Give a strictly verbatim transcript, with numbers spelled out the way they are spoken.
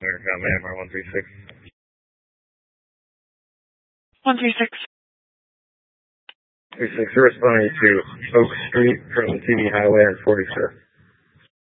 Myanmar one three six. one three six. three six, you're responding to Oak Street from T V Highway and forty-fifth.